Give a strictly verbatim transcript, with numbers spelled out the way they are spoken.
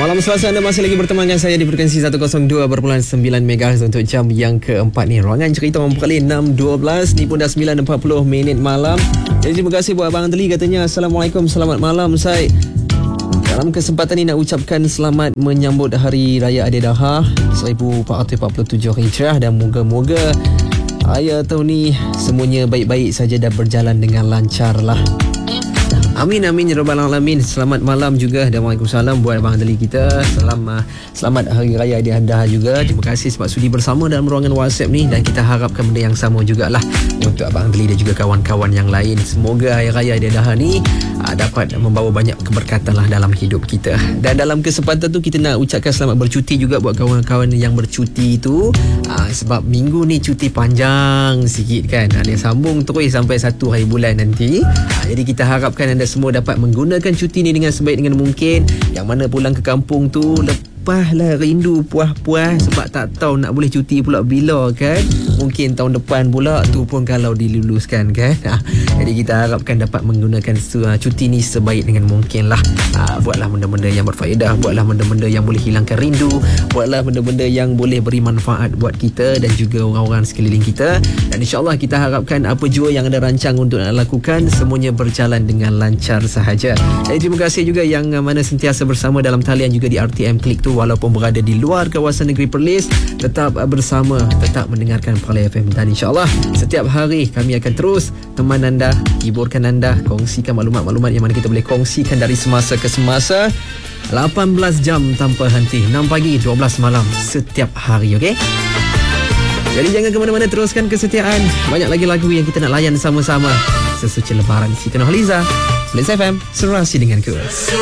Malam Selasa anda masih lagi berteman dengan saya di frekuensi seratus dua perpuluhan sembilan megahertz untuk jam yang keempat ni. Ruangan cerita orang kali enam dua belas ni pun dah sembilan empat puluh minit malam. Jadi terima kasih buat Abang Anteli, katanya Assalamualaikum, selamat malam Syed. Dalam kesempatan ini nak ucapkan selamat menyambut Hari Raya Adil-Adha seribu empat ratus empat puluh tujuh Hijrah dan moga-moga Raya tahun ni semuanya baik-baik saja dan berjalan dengan lancar lah. Amin amin ya rabbal alamin. Selamat malam juga dan waalaikumsalam buat Abang Anteli kita. Selamat selamat Hari Raya Adil-Adha juga. Terima kasih sebab sudi bersama dalam ruangan WhatsApp ni, dan kita harapkan benda yang sama jugalah untuk Abang Anteli dan juga kawan-kawan yang lain. Semoga Hari Raya Adil-Adha ni aa, dapat membawa banyak keberkatan lah dalam hidup kita. Dan dalam kesempatan tu kita nak ucapkan selamat bercuti juga buat kawan-kawan yang bercuti tu, aa, sebab minggu ni cuti panjang sikit kan. Ada sambung terus sampai satu hari bulan nanti. Aa, jadi kita harapkan anda semua dapat menggunakan cuti ni dengan sebaik dengan mungkin. Yang mana pulang ke kampung tu lepaslah rindu puas-puas, sebab tak tahu nak boleh cuti pula bila kan. Mungkin tahun depan pula tu pun kalau diluluskan kan. Ha, jadi kita harapkan dapat menggunakan cuti ni sebaik dengan mungkin lah. Ha, buatlah benda-benda yang berfaedah, buatlah benda-benda yang boleh hilangkan rindu, buatlah benda-benda yang boleh beri manfaat buat kita dan juga orang-orang sekeliling kita. Dan insyaAllah kita harapkan apa jua yang anda rancang untuk nak lakukan semuanya berjalan dengan lancar sahaja. Jadi terima kasih juga yang mana sentiasa bersama dalam talian juga di R T M Klik tu, walaupun berada di luar kawasan negeri Perlis, tetap bersama, tetap mendengarkan Perlis F M. Dan insyaAllah setiap hari kami akan terus teman anda, hiburkan anda, kongsikan maklumat-maklumat yang mana kita boleh kongsikan dari semasa ke semasa. Lapan belas jam tanpa henti, enam pagi, dua belas malam setiap hari, okey? Jadi jangan ke mana-mana, teruskan kesetiaan. Banyak lagi lagu yang kita nak layan sama-sama sesuci lebaran. Siti Nurhaliza, Perlis F M, serasi denganku.